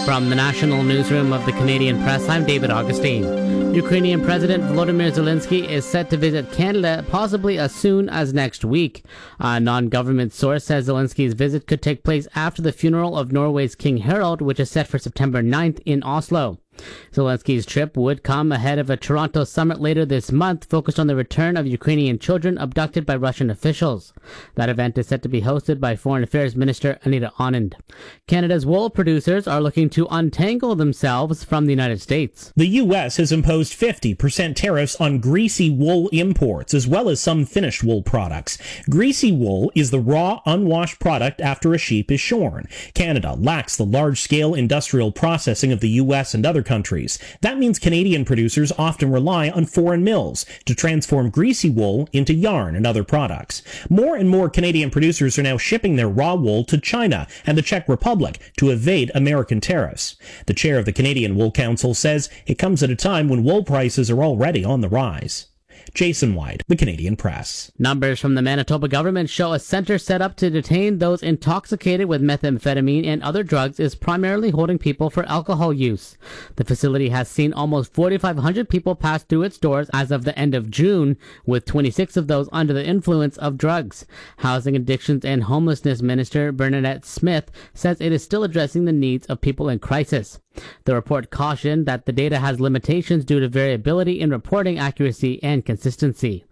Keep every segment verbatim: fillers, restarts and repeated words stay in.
From the National Newsroom of the Canadian Press, I'm David Augustine. Ukrainian President Volodymyr Zelensky is set to visit Canada possibly as soon as next week. A non-government source says Zelensky's visit could take place after the funeral of Norway's King Harald, which is set for September ninth in Oslo. Zelensky's trip would come ahead of a Toronto summit later this month focused on the return of Ukrainian children abducted by Russian officials. That event is set to be hosted by Foreign Affairs Minister Anita Anand. Canada's wool producers are looking to untangle themselves from the United States. The U S has imposed fifty percent tariffs on greasy wool imports, as well as some finished wool products. Greasy wool is the raw, unwashed product after a sheep is shorn. Canada lacks the large-scale industrial processing of the U S and other countries. That means Canadian producers often rely on foreign mills to transform greasy wool into yarn and other products. More and more Canadian producers are now shipping their raw wool to China and the Czech Republic to evade American tariffs. The chair of the Canadian Wool Council says it comes at a time when wool prices are already on the rise. Jason White, The Canadian Press. Numbers from the Manitoba government show a center set up to detain those intoxicated with methamphetamine and other drugs is primarily holding people for alcohol use. The facility has seen almost forty-five hundred people pass through its doors as of the end of June, with twenty-six of those under the influence of drugs. Housing Addictions and Homelessness Minister Bernadette Smith says it is still addressing the needs of people in crisis. The report cautioned that the data has limitations due to variability in reporting accuracy and consistency.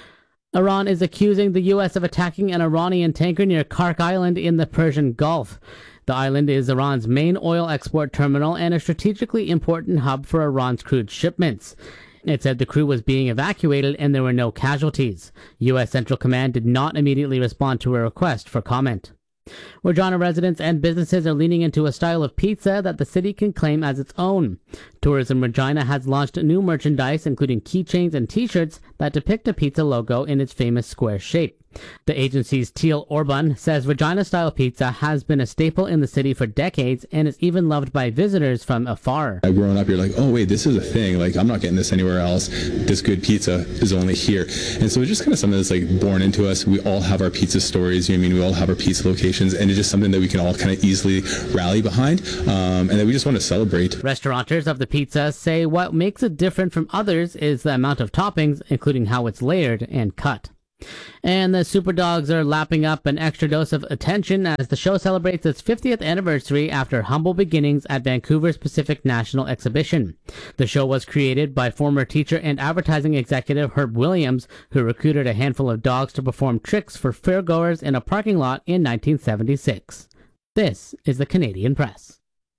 Iran is accusing the U S of attacking an Iranian tanker near Kark Island in the Persian Gulf. The island is Iran's main oil export terminal and a strategically important hub for Iran's crude shipments. It said the crew was being evacuated and there were no casualties. U S Central Command did not immediately respond to a request for comment. Regina residents and businesses are leaning into a style of pizza that the city can claim as its own. Tourism Regina has launched new merchandise, including keychains and t-shirts that depict a pizza logo in its famous square shape. The agency's Teal Orban says Regina-style pizza has been a staple in the city for decades and is even loved by visitors from afar. Growing up, you're like, oh wait, this is a thing. Like, I'm not getting this anywhere else. This good pizza is only here. And so it's just kind of something that's like born into us. We all have our pizza stories. You know what I mean? We all have our pizza locations, and it's just something that we can all kind of easily rally behind, um, and that we just want to celebrate. Restaurateurs of the pizza say what makes it different from others is the amount of toppings, including how it's layered and cut. And the Superdogs are lapping up an extra dose of attention as the show celebrates its fiftieth anniversary after humble beginnings at Vancouver's Pacific National Exhibition. The show was created by former teacher and advertising executive Herb Williams, who recruited a handful of dogs to perform tricks for fairgoers in a parking lot in nineteen seventy-six. This is the Canadian Press.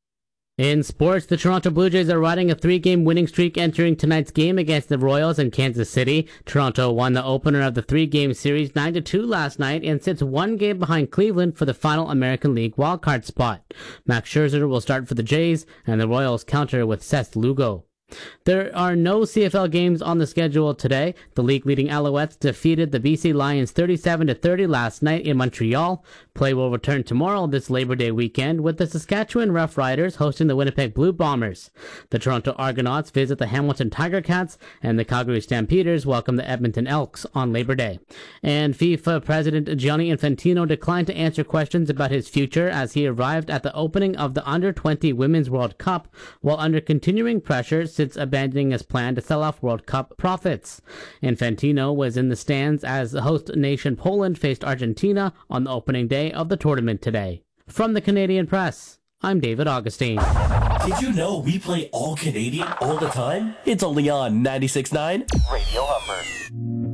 In sports, the Toronto Blue Jays are riding a three-game winning streak entering tonight's game against the Royals in Kansas City. Toronto won the opener of the three-game series nine to two last night and sits one game behind Cleveland for the final American League wildcard spot. Max Scherzer will start for the Jays, and the Royals counter with Seth Lugo. There are no C F L games on the schedule today. The league-leading Alouettes defeated the B C Lions thirty-seven to thirty last night in Montreal. Play will return tomorrow this Labor Day weekend with the Saskatchewan Roughriders hosting the Winnipeg Blue Bombers. The Toronto Argonauts visit the Hamilton Tiger Cats, and the Calgary Stampeders welcome the Edmonton Elks on Labor Day. And FIFA President Gianni Infantino declined to answer questions about his future as he arrived at the opening of the under twenty Women's World Cup while under continuing pressure since abandoning his plan to sell off World Cup profits. Infantino was in the stands as the host nation Poland faced Argentina on the opening day of the tournament today. From the Canadian Press, I'm David Augustine. Did you know we play all Canadian all the time? It's only on ninety-six point nine Radio Humber.